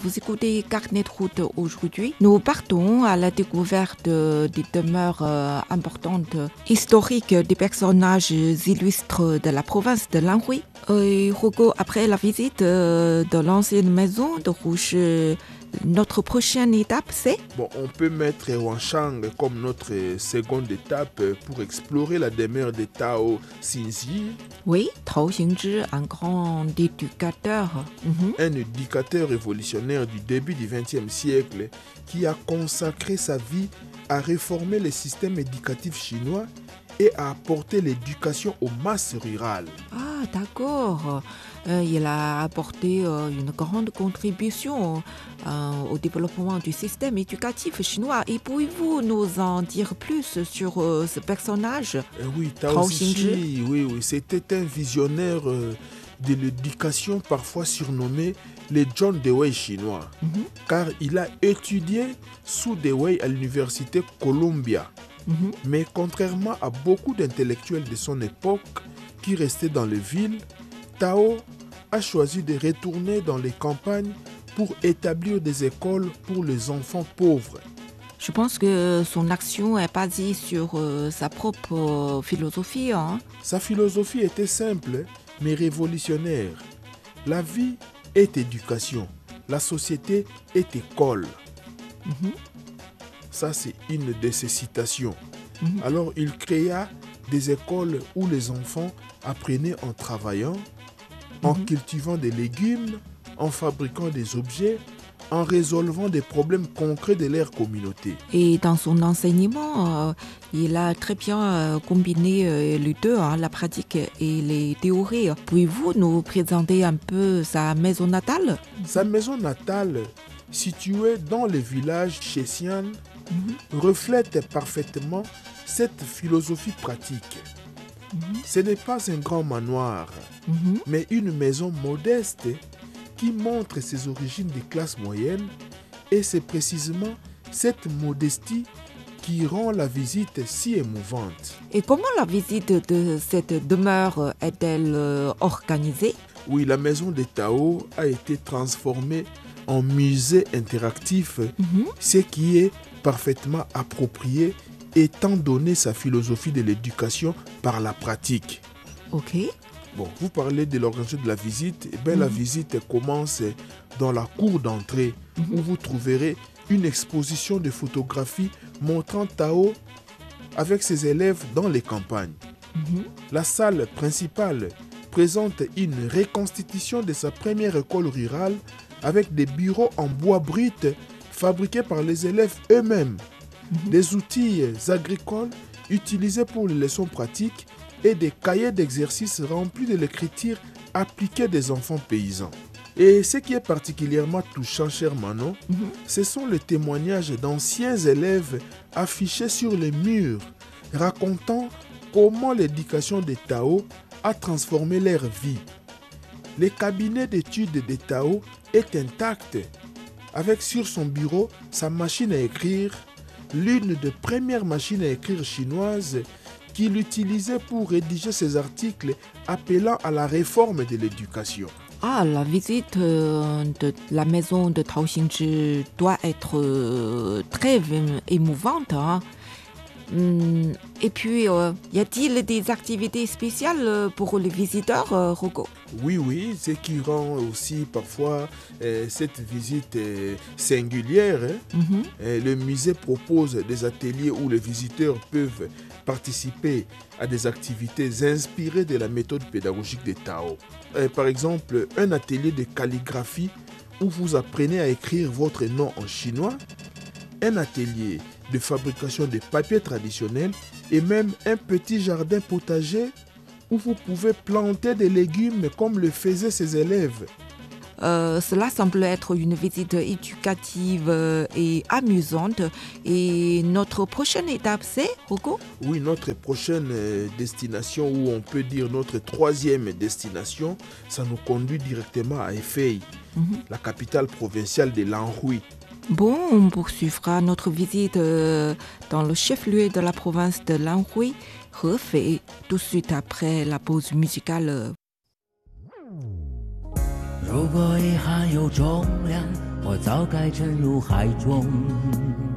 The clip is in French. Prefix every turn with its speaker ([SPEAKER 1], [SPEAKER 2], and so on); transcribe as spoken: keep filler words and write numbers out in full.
[SPEAKER 1] vous écoutez Carnet de route aujourd'hui. Nous partons à la découverte des demeures importantes, historiques des personnages illustres de la province de l'Anhui. Et Hugo, après la visite de l'ancienne maison de Rouge, notre prochaine étape, c'est
[SPEAKER 2] Bon, on peut mettre Wanshang comme notre seconde étape pour explorer la demeure de Tao Xingji.
[SPEAKER 1] Oui, Tao Xingji, un grand éducateur. Mm-hmm.
[SPEAKER 2] Un éducateur révolutionnaire du début du vingtième siècle qui a consacré sa vie à réformer le système éducatif chinois et à apporter l'éducation aux masses rurales.
[SPEAKER 1] Ah, d'accord. Euh, il a apporté euh, une grande contribution euh, au développement du système éducatif chinois. Et pouvez-vous nous en dire plus sur euh, ce personnage
[SPEAKER 2] euh, Oui, Tao Xingji, oui, oui, c'était un visionnaire euh, de l'éducation, parfois surnommé le John Dewey chinois, mm-hmm. car il a étudié sous Dewey à l'université Columbia. Mm-hmm. Mais contrairement à beaucoup d'intellectuels de son époque qui restaient dans les villes, Tao a choisi de retourner dans les campagnes pour établir des écoles pour les enfants pauvres.
[SPEAKER 1] Je pense que son action est basée sur euh, sa propre euh, philosophie. Hein?
[SPEAKER 2] Sa philosophie était simple, mais révolutionnaire. La vie est éducation, la société est école. Mm-hmm. Ça, c'est une de ses citations. Mm-hmm. Alors, il créa des écoles où les enfants apprenaient en travaillant, en mm-hmm. cultivant des légumes, en fabriquant des objets, en résolvant des problèmes concrets de leur communauté.
[SPEAKER 1] Et dans son enseignement, euh, il a très bien euh, combiné euh, les deux, hein, la pratique et les théories. Pouvez-vous nous présenter un peu sa maison natale?
[SPEAKER 2] Sa maison natale, située dans le village Chessian, mm-hmm. reflète parfaitement cette philosophie pratique. Mm-hmm. Ce n'est pas un grand manoir, mm-hmm. mais une maison modeste qui montre ses origines des classes moyennes, et c'est précisément cette modestie qui rend la visite si émouvante.
[SPEAKER 1] Et comment la visite de cette demeure est-elle organisée?
[SPEAKER 2] Oui, la maison de Tao a été transformée en musée interactif, mm-hmm. ce qui est parfaitement approprié étant donné sa philosophie de l'éducation par la pratique.
[SPEAKER 1] Ok.
[SPEAKER 2] Bon, vous parlez de l'organisation de la visite. Eh bien, mm-hmm. la visite commence dans la cour d'entrée, mm-hmm. où vous trouverez une exposition de photographies montrant Tao avec ses élèves dans les campagnes. Mm-hmm. La salle principale présente une reconstitution de sa première école rurale avec des bureaux en bois brut fabriqués par les élèves eux-mêmes, mm-hmm. des outils agricoles utilisés pour les leçons pratiques et des cahiers d'exercices remplis de l'écriture appliquée des enfants paysans. Et ce qui est particulièrement touchant, cher Manon, mm-hmm. ce sont les témoignages d'anciens élèves affichés sur les murs, racontant comment l'éducation de Tao a transformé leur vie. Le cabinet d'études de Tao est intact, avec sur son bureau sa machine à écrire, l'une des premières machines à écrire chinoises qu'il utilisait pour rédiger ses articles appelant à la réforme de l'éducation.
[SPEAKER 1] Ah, la visite euh, de la maison de Tao Xingji doit être euh, très émouvante. Hein? Hum, et puis, euh, y a-t-il des activités spéciales pour les visiteurs, euh, Hugo?
[SPEAKER 2] Oui, oui, ce qui rend aussi parfois euh, cette visite euh, singulière. Hein? Mm-hmm. Euh, le musée propose des ateliers où les visiteurs peuvent participer à des activités inspirées de la méthode pédagogique de Tao. Euh, par exemple, un atelier de calligraphie où vous apprenez à écrire votre nom en chinois, un atelier de fabrication de papier traditionnel et même un petit jardin potager où vous pouvez planter des légumes comme le faisaient ses élèves.
[SPEAKER 1] Euh, cela semble être une visite éducative et amusante. Et notre prochaine étape, c'est, Hugo?
[SPEAKER 2] Oui, notre prochaine destination, ou on peut dire notre troisième destination, ça nous conduit directement à Hefei, mm-hmm. la capitale provinciale de l'Anhui.
[SPEAKER 1] Bon, on poursuivra notre visite euh, dans le chef-lieu de la province de l'Anhui, Hefei, tout de suite après la pause musicale.
[SPEAKER 3] 如果遗憾有重量，我早该沉入海中。